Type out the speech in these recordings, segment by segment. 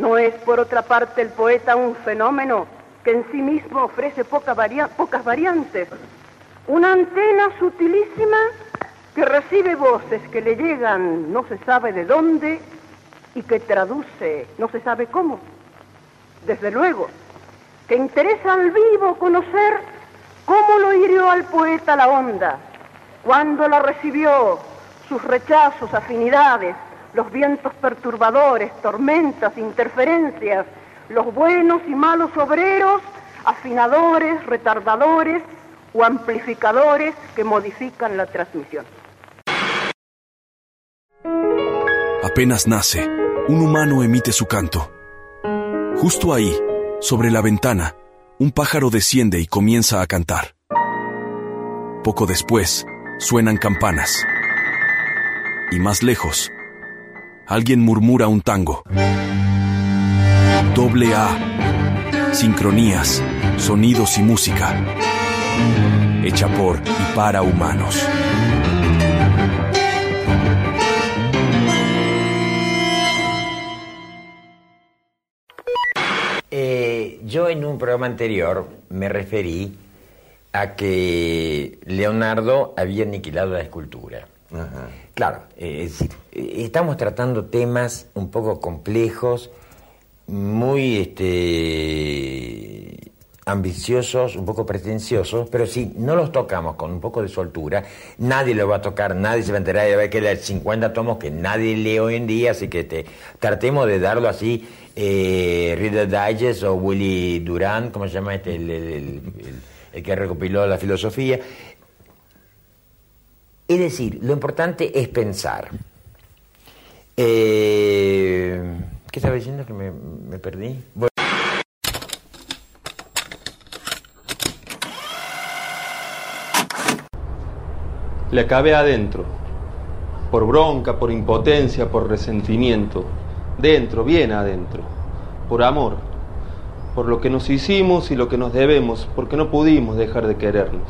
¿No es, por otra parte, el poeta un fenómeno que en sí mismo ofrece pocas variantes? Una antena sutilísima que recibe voces que le llegan no se sabe de dónde y que traduce no se sabe cómo. Desde luego, que interesa al vivo conocer cómo lo hirió al poeta la onda, cuándo la recibió, sus rechazos, afinidades, los vientos perturbadores, tormentas, interferencias, los buenos y malos obreros, afinadores, retardadores o amplificadores que modifican la transmisión. Apenas nace, un humano emite su canto. Justo ahí, sobre la ventana, un pájaro desciende y comienza a cantar. Poco después, suenan campanas. Y más lejos, alguien murmura un tango. Doble A. Sincronías, sonidos y música. Hecha por y para humanos. Yo en un programa anterior me referí a que Leonardo había aniquilado la escultura. Ajá. Claro, es decir, estamos tratando temas un poco complejos, muy ambiciosos, un poco pretenciosos, pero si no los tocamos con un poco de soltura, nadie lo va a tocar, nadie se va a enterar de que hay 50 tomos que nadie lee hoy en día, así que tratemos de darlo así, Reader Digest o Willy Durant, ¿cómo se llama el que recopiló la filosofía? Es decir, lo importante es pensar. ¿Qué estaba diciendo que me perdí? Bueno. Le acabé adentro, por bronca, por impotencia, por resentimiento, dentro, bien adentro, por amor, por lo que nos hicimos y lo que nos debemos, porque no pudimos dejar de querernos,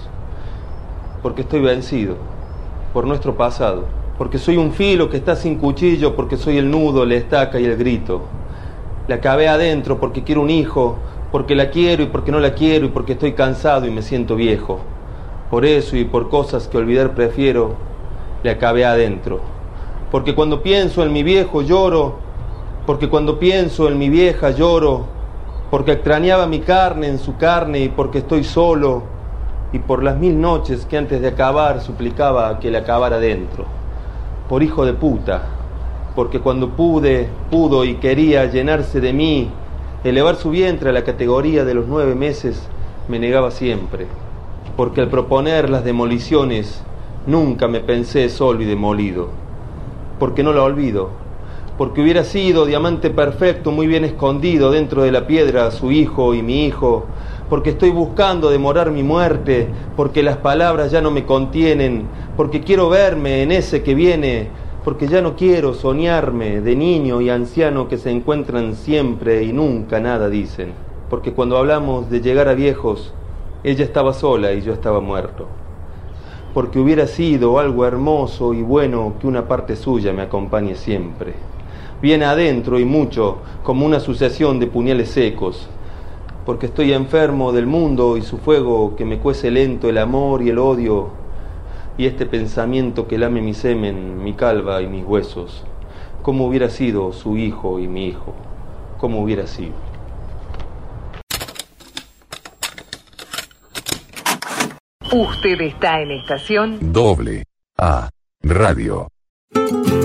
porque estoy vencido, por nuestro pasado, porque soy un filo que está sin cuchillo, porque soy el nudo, la estaca y el grito. Le acabé adentro porque quiero un hijo, porque la quiero y porque no la quiero y porque estoy cansado y me siento viejo. Por eso y por cosas que olvidar prefiero, le acabé adentro. Porque cuando pienso en mi viejo lloro, porque cuando pienso en mi vieja lloro, porque extrañaba mi carne en su carne y porque estoy solo, y por las 1000 noches que antes de acabar suplicaba que le acabara dentro. Por hijo de puta, porque cuando pudo y quería llenarse de mí, elevar su vientre a la categoría de los 9 meses, me negaba siempre. Porque al proponer las demoliciones, nunca me pensé solo y demolido. Porque no la olvido. Porque hubiera sido diamante perfecto, muy bien escondido dentro de la piedra, su hijo y mi hijo. Porque estoy buscando demorar mi muerte. Porque las palabras ya no me contienen. Porque quiero verme en ese que viene. Porque ya no quiero soñarme de niño y anciano que se encuentran siempre y nunca nada dicen. Porque cuando hablamos de llegar a viejos, ella estaba sola y yo estaba muerto. Porque hubiera sido algo hermoso y bueno que una parte suya me acompañe siempre. Bien adentro y mucho, como una sucesión de puñales secos. Porque estoy enfermo del mundo y su fuego que me cuece lento el amor y el odio. Y este pensamiento que lame mi semen, mi calva y mis huesos. ¿Cómo hubiera sido su hijo y mi hijo? ¿Cómo hubiera sido? Usted está en estación Doble A Radio.